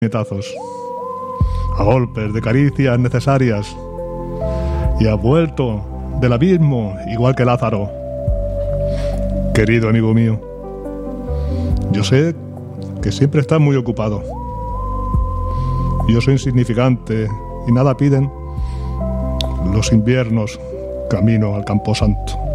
puñetazos, a golpes de caricias necesarias, y has vuelto del abismo igual que Lázaro. Querido amigo mío, yo sé que siempre estás muy ocupado. Yo soy insignificante y nada piden los inviernos camino al camposanto.